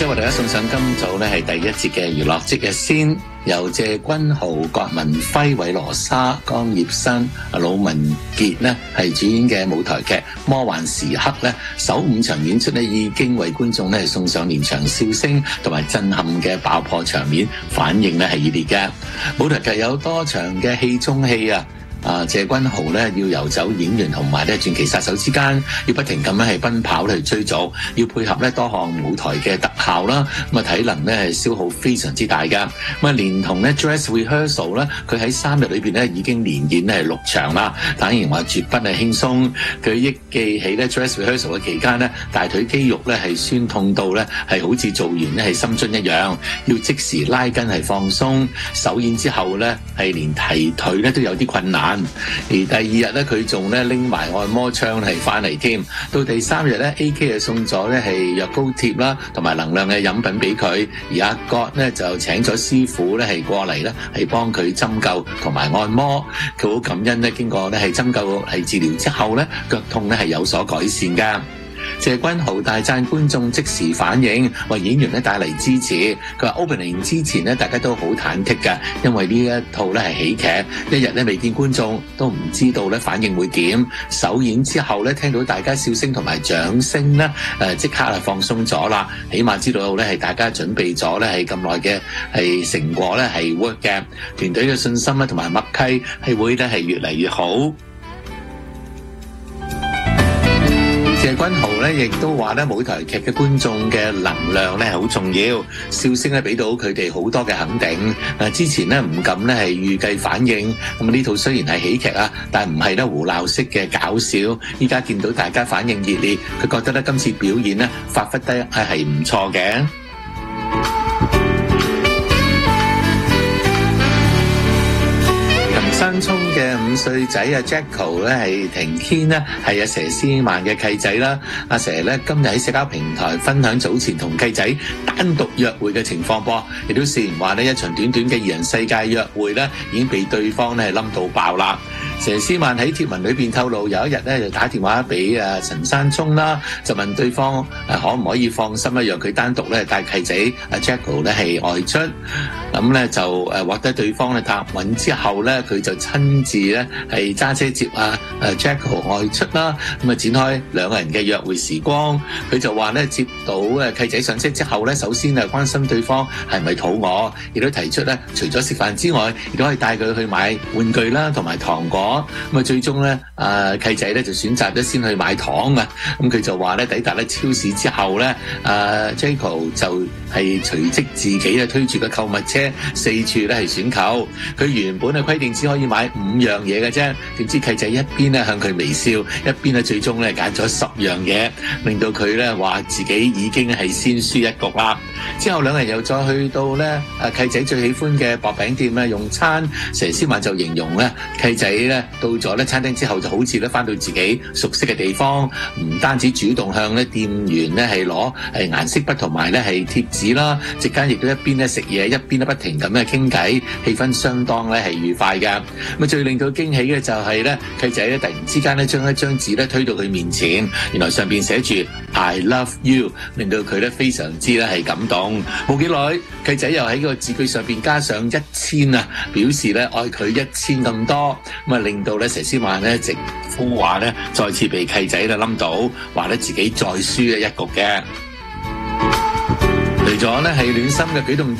即係為大家送上今早咧係第一節嘅娛樂即日先，由謝君豪、郭文輝、韋羅莎、江葉生、魯文傑呢係主演嘅舞台劇《魔幻時刻》咧，首5場演出咧已經為觀眾咧送上連場笑聲同埋震撼嘅爆破場面，反應咧係熱烈嘅。舞台劇有多場嘅戲中戲啊！謝君豪咧要游走演員同埋咧傳奇殺手之間，要不停咁樣係奔跑去追逐，要配合咧多項舞台嘅特效啦，咁啊體能咧係消耗非常之大㗎。咁啊連同咧 dress rehearsal 咧，佢喺3日裏邊咧已經連演係6場啦。坦言話絕不係輕鬆，佢憶記起咧 dress rehearsal 嘅期間咧，大腿肌肉咧係酸痛到咧係好似做完咧係深蹲一樣，要即時拉筋係放鬆。首演之後咧係連提腿咧都有啲困難。而第2日咧，佢仲咧拎埋按摩槍係翻嚟添。到第3日咧 ，AK 就送咗咧係藥膏貼啦，同埋能量嘅飲品俾佢。而阿哥咧就請咗師傅咧係過嚟咧係幫佢針灸同埋按摩。佢好感恩咧，經過咧係針灸係治療之後咧，腳痛咧係有所改善㗎。謝君豪大讚觀眾即時反應，為演員咧帶嚟支持。佢話 opening 之前咧，大家都好忐忑㗎，因為呢一套咧係喜劇，一日咧未見觀眾，都唔知道咧反應會點。首演之後咧，聽到大家笑聲同埋掌聲咧，即刻係放鬆咗啦。起碼知道咧係大家準備咗咧係咁耐嘅係成果咧係 work 嘅，團隊嘅信心咧同埋默契係會咧係越嚟越好。謝君豪咧亦都話咧舞台劇嘅觀眾嘅能量咧係好重要，笑聲咧俾到佢哋好多嘅肯定。之前咧唔敢咧係預計反應，咁呢套雖然係喜劇啊，但唔係咧胡鬧式嘅搞笑。依家見到大家反應熱烈，佢覺得咧今次表演咧發揮得係唔錯嘅。山涌嘅5歲仔阿 Jacko 咧係庭軒咧係阿佘詩曼嘅契仔啦。阿佘咧今日喺社交平台分享早前同契仔單獨約會嘅情況噃，亦都試言話呢一場短短嘅2人世界約會咧已經被對方咧係冧到爆啦。佘詩曼喺貼文裏邊透露，有一日咧就打電話俾陳山聰啦，就問對方可唔可以放心咧讓佢單獨咧帶契仔阿 Jacko 咧係外出。咁咧就獲得對方咧答允之後咧，佢就親自咧係揸車接Jacko 外出啦，咁啊展開2個人嘅約會時光。佢就話咧接到契仔上車之後咧，首先關心對方係咪肚餓，亦都提出咧除咗食飯之外，亦都可以帶佢去買玩具啦，同埋糖果。咁啊最終咧契仔咧就選擇咗先去買糖啊。咁佢就話咧抵達咧超市之後咧，Jacko 就係隨即自己咧推住個購物車四處咧係選購。佢原本係規定只可以買5樣嘢嘅啫，點知契仔一邊咧向佢微笑，一邊咧最終咧揀咗10樣嘢，令到佢咧話自己已經係先輸一局啦。之後2人又再去到咧契仔最喜歡嘅薄餅店咧用餐。佘詩曼就形容咧契仔咧到咗咧餐廳之後就好似咧返到自己熟悉嘅地方，唔單止主動向咧店員咧係攞係顏色筆同埋咧係貼紙啦，席間亦都一邊咧食嘢一邊都不停咁咧傾偈，氣氛相當咧係愉快嘅。咁最令到驚喜嘅就係咧契仔咧突然之間咧將一張紙咧推到佢面前，原來上邊寫住 I love you， 令到佢咧非常之咧係感動。冇幾耐，契仔又喺個字句上邊加上1000啊，表示咧愛佢1000咁多，咁啊令到咧佘詩曼咧直呼話咧再次被契仔咧冧到，話咧自己再輸一局嘅。除咗咧係暖心嘅舉動